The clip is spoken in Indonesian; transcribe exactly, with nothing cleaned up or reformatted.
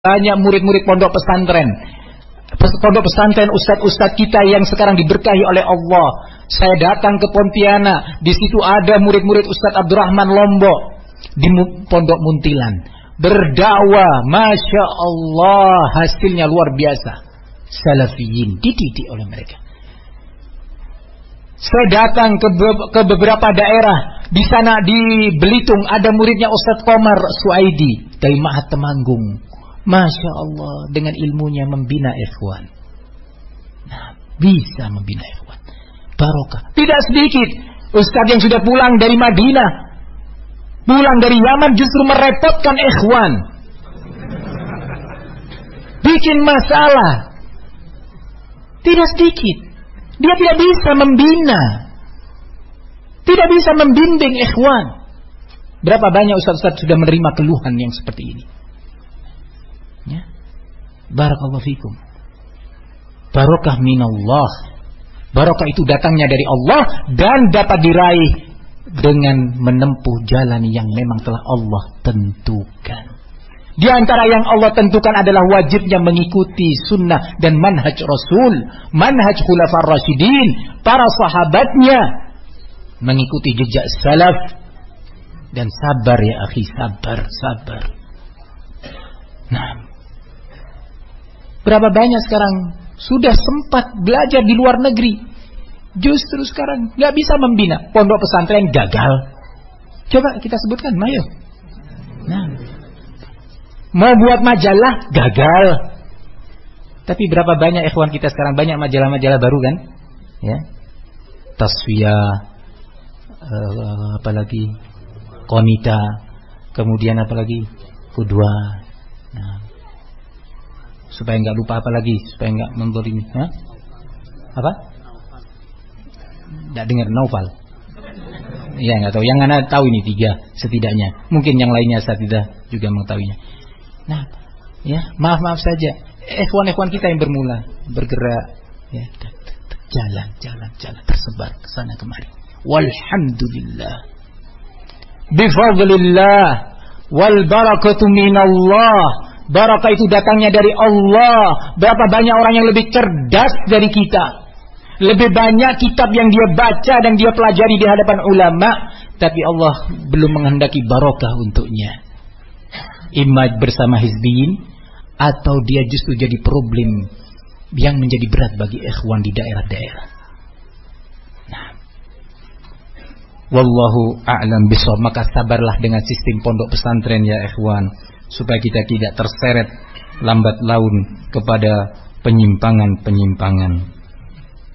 banyak murid-murid pondok pesantren, pondok pesantren ustadz-ustadz kita yang sekarang diberkahi oleh Allah. Saya datang ke Pontianak, di situ ada murid-murid Ustadz Abdurrahman Lombok di Pondok Muntilan, berdakwah, masya Allah, hasilnya luar biasa. Salafiyin dididik oleh mereka. Saya datang ke, be ke beberapa daerah. Di sana di Belitung ada muridnya Ustadz Komar Suaidi dari Mahat Temanggung. Masya Allah, dengan ilmunya membina ikhwan. Nah, bisa membina ikhwan. Barokah. Tidak sedikit ustadz yang sudah pulang dari Madinah, pulang dari Yaman, justru merepotkan ikhwan, bikin masalah. Tidak sedikit. Dia tidak bisa membina, tidak bisa membimbing ikhwan. Berapa banyak ustadz-ustadz sudah menerima keluhan yang seperti ini. Ya. Barakallahu fikum. Barokah minallah. Barokah itu datangnya dari Allah dan dapat diraih dengan menempuh jalan yang memang telah Allah tentukan. Di antara yang Allah tentukan adalah wajibnya mengikuti sunnah dan manhaj Rasul, manhaj Khulafar Rasyidin, para sahabatnya, mengikuti jejak salaf, dan sabar ya akhi, sabar, sabar. Nah, berapa banyak sekarang sudah sempat belajar di luar negeri, justru sekarang nggak bisa membina. Pondok pesantren gagal. Coba kita sebutkan, ayo. Nah, mau buat majalah gagal. Tapi berapa banyak ikhwan kita sekarang, banyak majalah-majalah baru kan? Ya, Tasfiyah, uh, apalagi Konita, kemudian apalagi Qudwah. Nah, supaya nggak lupa apa lagi, supaya nggak mendolimi. Hah? Apa? Nggak dengar Naufal. Ya nggak tahu. Yang Anda tahu ini tiga setidaknya. Mungkin yang lainnya saya tidak juga mengetahuinya. Nah, ya maaf maaf saja. Ikhwan-ikhwan kita yang bermula bergerak, ya, jalan jalan jalan tersebar ke sana kemari. Walhamdulillah, bifadlillah, wal barakatu minallah. Barakah itu datangnya dari Allah. Berapa banyak orang yang lebih cerdas dari kita, lebih banyak kitab yang dia baca dan dia pelajari di hadapan ulama, tapi Allah belum menghendaki barokah untuknya. Imaj bersama hizbiyin, atau dia justru jadi problem yang menjadi berat bagi ikhwan di daerah-daerah. Nah, wallahu a'lam bishawab. Maka sabarlah dengan sistem pondok pesantren ya ikhwan, supaya kita tidak terseret lambat laun kepada penyimpangan-penyimpangan.